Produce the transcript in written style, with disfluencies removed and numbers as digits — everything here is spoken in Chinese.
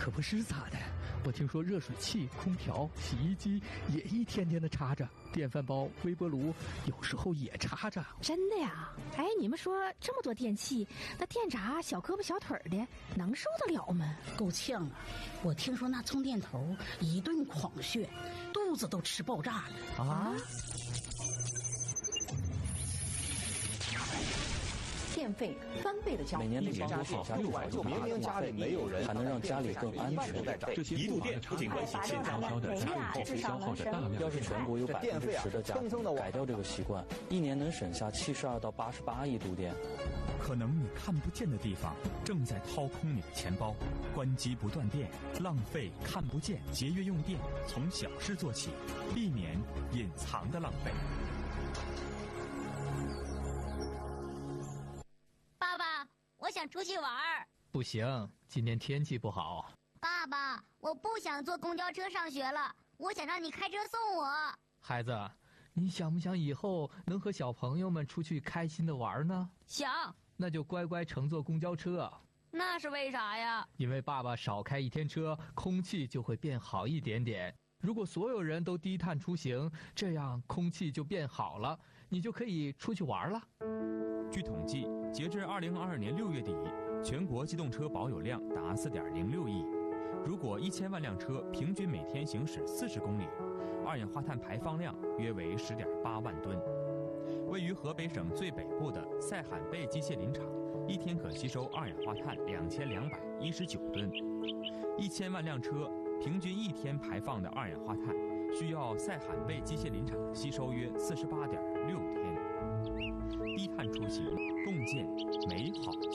可不是咋的，我听说热水器、空调、洗衣机也一天天的插着，电饭煲、微波炉有时候也插着。 真的呀？哎，你们说这么多电器，那电闸小胳膊小腿的能受得了吗？ 够呛啊！我听说那充电头一顿狂炫，肚子都吃爆炸了啊！ 电费翻倍的交， 每年的年度省下至少明明家里没有人， 还能让家里更安全。 这些一度电不仅关系现烧烧的家用电费消耗着大量。 要是全国有10%的家庭改掉这个习惯，一年能省下72到88亿度电。 可能你看不见的地方正在掏空你的钱包，关机不断电，浪费看不见，节约用电，从小事做起，避免隐藏的浪费。 爸爸，我想出去玩。 不行，今天天气不好。 爸爸，我不想坐公交车上学了，我想让你开车送我。 孩子，你想不想以后能和小朋友们出去开心的玩呢？ 想。 那就乖乖乘坐公交车。 那是为啥呀？ 因为爸爸少开一天车，空气就会变好一点点。如果所有人都低碳出行，这样空气就变好了，你就可以出去玩了。 据统计，截至2022年6月底，全国机动车保有量达4.06亿。如果1000万辆车平均每天行驶40公里，二氧化碳排放量约为10.8万吨。位于河北省最北部的塞罕贝机械林场，一天可吸收二氧化碳2219吨。1000万辆车平均一天排放的二氧化碳，需要塞罕贝机械林场吸收约48.6天。低碳出行，共建美好。